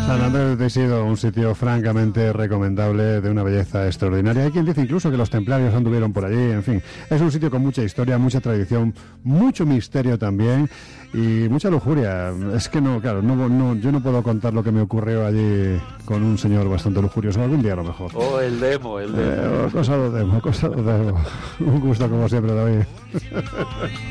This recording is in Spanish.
San Andrés de Teixido, un sitio francamente recomendable, de una belleza extraordinaria. Hay quien dice incluso que los templarios anduvieron por allí, en fin. Es un sitio con mucha historia, mucha tradición, mucho misterio también y mucha lujuria. Es que no, claro, yo no puedo contar lo que me ocurrió allí con un señor bastante lujurioso, algún día a lo mejor. Oh, el demo. Cosa do demo. Un gusto como siempre, David.